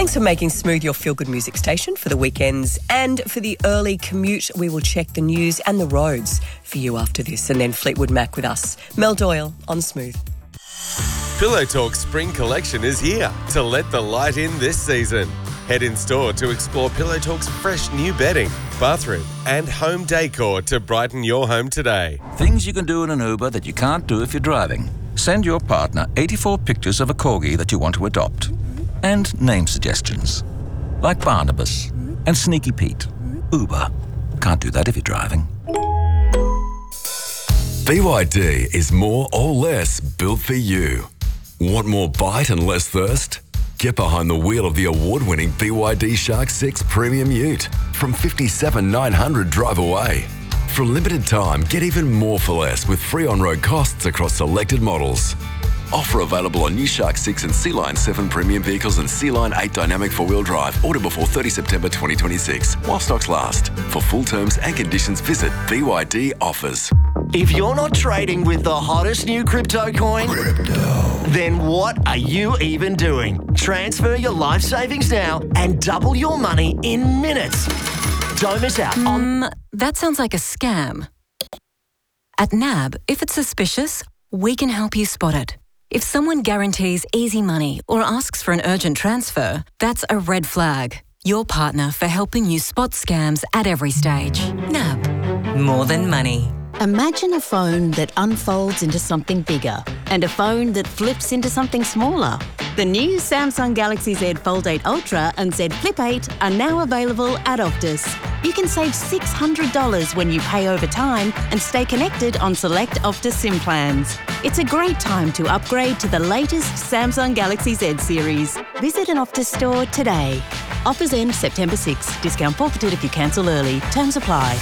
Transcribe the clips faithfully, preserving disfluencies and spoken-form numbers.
Thanks for making Smooth your feel-good music station for the weekends. And for the early commute, we will check the news and the roads for you after this. And then Fleetwood Mac with us. Mel Doyle on Smooth. Pillow Talk Spring Collection is here to let the light in this season. Head in store to explore Pillow Talk's fresh new bedding, bathroom and home decor to brighten your home today. Things you can do in an Uber that you can't do if you're driving. Send your partner eighty-four pictures of a corgi that you want to adopt. And name suggestions, like Barnabas and Sneaky Pete. Uber. Can't do that if you're driving. B Y D is more or less built for you. Want more bite and less thirst? Get behind the wheel of the award-winning B Y D Shark six Premium Ute from fifty-seven thousand nine hundred drive away. For a limited time, get even more for less with free on-road costs across selected models. Offer available on new Shark six and Sea Line seven premium vehicles and Sea Line eight dynamic four-wheel drive. Order before thirtieth September twenty twenty-six while stocks last. For full terms and conditions, visit B Y D Offers. If you're not trading with the hottest new crypto coin, crypto. Then what are you even doing? Transfer your life savings now and double your money in minutes. Don't miss out on... Mm, that sounds like a scam. At N A B, if it's suspicious, we can help you spot it. If someone guarantees easy money or asks for an urgent transfer, that's a red flag. Your partner for helping you spot scams at every stage. N A B. More than money. Imagine a phone that unfolds into something bigger and a phone that flips into something smaller. The new Samsung Galaxy Z Fold eight Ultra and Z Flip eight are now available at Optus. You can save six hundred dollars when you pay over time and stay connected on select Optus SIM plans. It's a great time to upgrade to the latest Samsung Galaxy Z series. Visit an Optus store today. Offers end September sixth. Discount forfeited if you cancel early. Terms apply.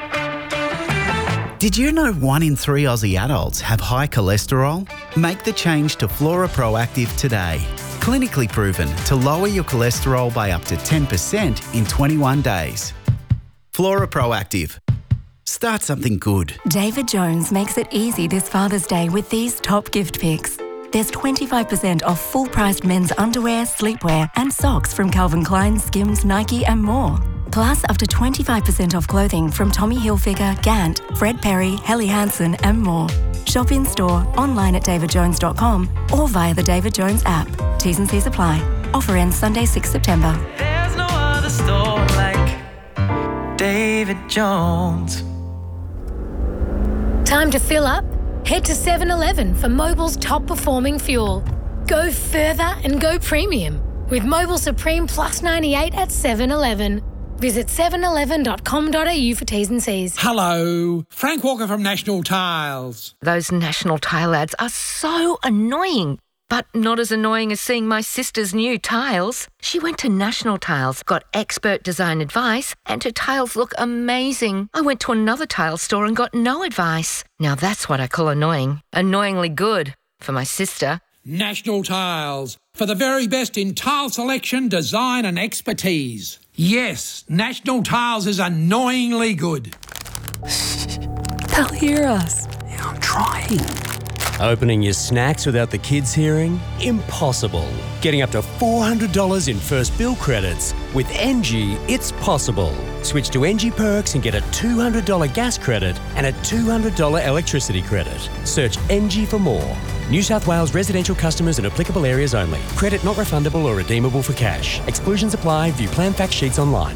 Did you know one in three Aussie adults have high cholesterol? Make the change to Flora Proactive today. Clinically proven to lower your cholesterol by up to ten percent in twenty-one days. Flora Proactive. Start something good. David Jones makes it easy this Father's Day with these top gift picks. There's twenty-five percent off full-priced men's underwear, sleepwear and socks from Calvin Klein, Skims, Nike and more. Plus up to twenty-five percent off clothing from Tommy Hilfiger, Gant, Fred Perry, Helly Hansen and more. Shop in-store, online at david jones dot com or via the David Jones app. T's and C's apply. Offer ends Sunday, sixth September. There's no other store like David Jones. Time to fill up? Head to seven eleven for Mobil's top performing fuel. Go further and go premium with Mobil Supreme Plus ninety-eight at seven eleven. Visit seven eleven dot com dot a u for T's and C's. Hello, Frank Walker from National Tiles. Those National Tile ads are so annoying, but not as annoying as seeing my sister's new tiles. She went to National Tiles, got expert design advice, and her tiles look amazing. I went to another tile store and got no advice. Now that's what I call annoying. Annoyingly good for my sister. National Tiles, for the very best in tile selection, design and expertise. Yes, National Tiles is annoyingly good. They'll hear us. Yeah, I'm trying. Opening your snacks without the kids hearing? Impossible. Getting up to four hundred dollars in first bill credits. With Engie, it's possible. Switch to Engie Perks and get a two hundred dollars gas credit and a two hundred dollars electricity credit. Search Engie for more. New South Wales residential customers in applicable areas only. Credit not refundable or redeemable for cash. Exclusions apply. View plan fact sheets online.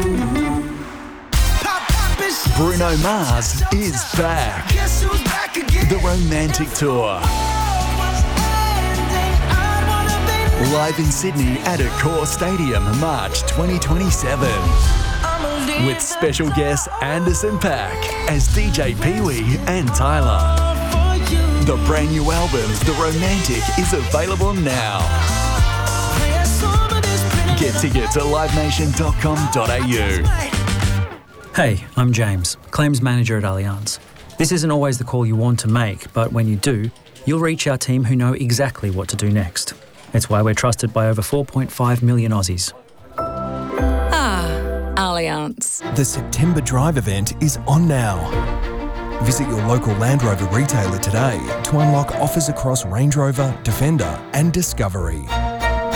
Bruno Mars is back. The Romantic Tour. Live in Sydney at Accor Stadium, March twenty twenty-seven. With special guests Anderson .Paak as D J Pee-wee and Tyler. The brand new album, The Romantic, is available now. Get tickets at live nation dot com dot a u. Hey, I'm James, Claims Manager at Allianz. This isn't always the call you want to make, but when you do, you'll reach our team who know exactly what to do next. It's why we're trusted by over four point five million Aussies. Ah, Allianz. The September Drive event is on now. Visit your local Land Rover retailer today to unlock offers across Range Rover, Defender and Discovery.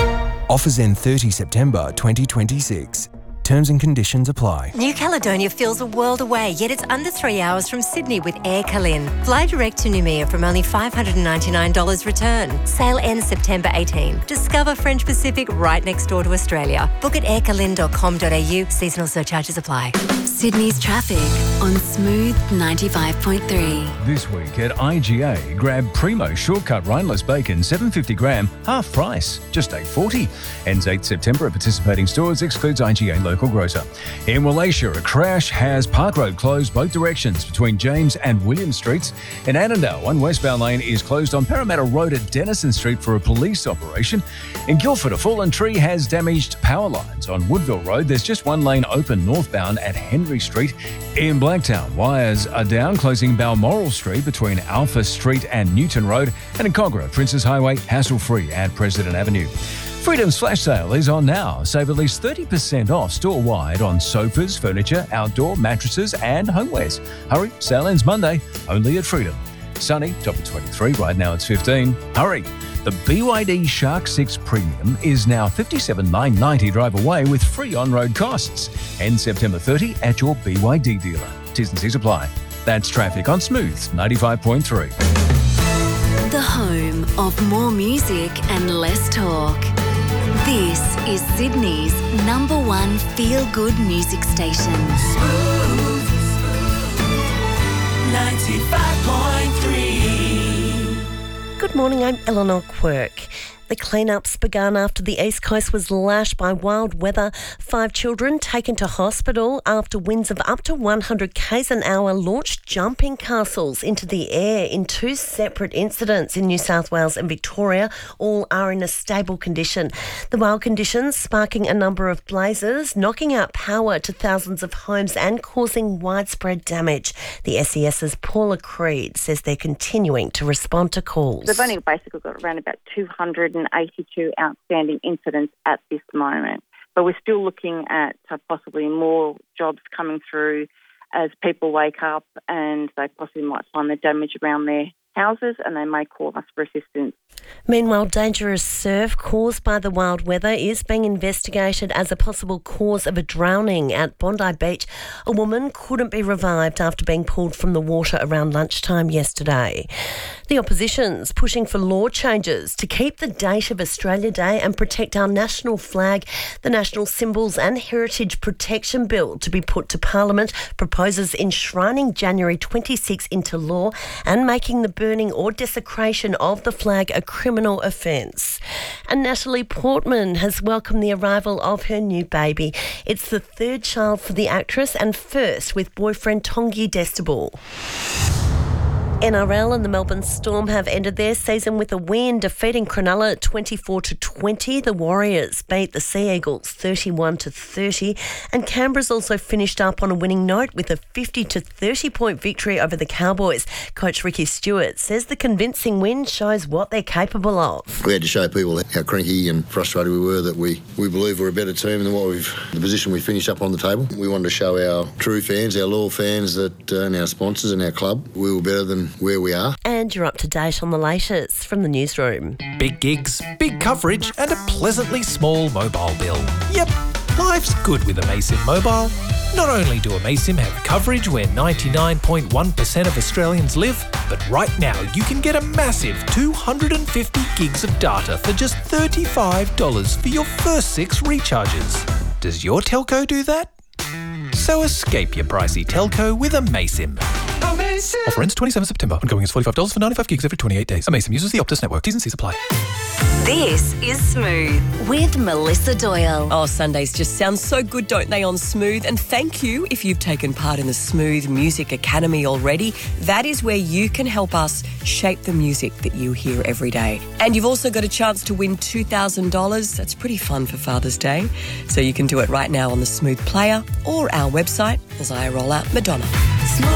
Offers end thirtieth September twenty twenty-six. Terms and conditions apply. New Caledonia feels a world away, yet it's under three hours from Sydney with Air Calin. Fly direct to Noumea from only five hundred ninety-nine dollars return. Sale ends September eighteenth. Discover French Pacific right next door to Australia. Book at air calin dot com dot a u. Seasonal surcharges apply. Sydney's traffic on Smooth ninety-five point three. This week at I G A, grab Primo shortcut rineless bacon, seven fifty gram, half price, just eight forty. Ends eighth September at participating stores, excludes I G A local grocer. In Wallachia, a crash has Park Road closed both directions between James and William Streets. In Annandale, one westbound lane is closed on Parramatta Road at Denison Street for a police operation. In Guildford, a fallen tree has damaged power lines. On Woodville Road, there's just one lane open northbound at Henry Street. In Blacktown, wires are down, closing Balmoral Street between Alpha Street and Newton Road. And in Cogra, Princes Highway, hassle-free at President Avenue. Freedom's flash sale is on now. Save at least thirty percent off store-wide on sofas, furniture, outdoor mattresses and homewares. Hurry, sale ends Monday, only at Freedom. Sunny, top of twenty-three, right now it's fifteen. Hurry! The B Y D Shark six Premium is now fifty-seven thousand nine hundred ninety dollars drive away with free on-road costs. Ends September thirtieth at your B Y D dealer. T's and C's apply. That's traffic on Smooth ninety-five point three. The home of more music and less talk. This is Sydney's number one feel-good music station. Smooth ninety-five point three. Good morning, I'm Eleanor Quirk. The cleanups began after the East Coast was lashed by wild weather. Five children taken to hospital after winds of up to one hundred k's an hour launched jumping castles into the air in two separate incidents in New South Wales and Victoria. All are in a stable condition. The wild conditions sparking a number of blazes, knocking out power to thousands of homes and causing widespread damage. The S E S's Paula Creed says they're continuing to respond to calls. They've only basically got around about two hundred eighty-two outstanding incidents at this moment. But we're still looking at uh, possibly more jobs coming through as people wake up and they possibly might find the damage around their houses and they may call us for assistance. Meanwhile, dangerous surf caused by the wild weather is being investigated as a possible cause of a drowning at Bondi Beach. A woman couldn't be revived after being pulled from the water around lunchtime yesterday. The opposition's pushing for law changes to keep the date of Australia Day and protect our national flag. The National Symbols and Heritage Protection Bill to be put to Parliament proposes enshrining January twenty-sixth into law and making the burning or desecration of the flag a criminal offence. And Natalie Portman has welcomed the arrival of her new baby. It's the third child for the actress and first with boyfriend Tongi Destable. N R L and the Melbourne Storm have ended their season with a win, defeating Cronulla twenty-four to twenty. The Warriors beat the Sea Eagles thirty-one to thirty, and Canberra's also finished up on a winning note with a fifty to thirty point victory over the Cowboys. Coach Ricky Stewart says the convincing win shows what they're capable of. We had to show people how cranky and frustrated we were that we, we believe we're a better team than what we've the position we finished up on the table. We wanted to show our true fans, our loyal fans, that uh, and our sponsors and our club, we were better than where we are. And you're up to date on the latest from the newsroom. Big gigs, big coverage and a pleasantly small mobile bill. Yep, life's good with Amaysim Mobile. Not only do Amaysim have coverage where ninety-nine point one percent of Australians live, but right now you can get a massive two hundred fifty gigs of data for just thirty-five dollars for your first six recharges. Does your telco do that? So escape your pricey telco with Amaysim. Offer ends twenty-seventh September. Ongoing is forty-five dollars for ninety-five gigs every twenty-eight days. Amaysim uses the Optus network. T's and C's apply. This is Smooth with Melissa Doyle. Oh, Sundays just sound so good, don't they, on Smooth? And thank you if you've taken part in the Smooth Music Academy already. That is where you can help us shape the music that you hear every day. And you've also got a chance to win two thousand dollars. That's pretty fun for Father's Day. So you can do it right now on the Smooth Player or our website as I roll out Madonna. Smooth.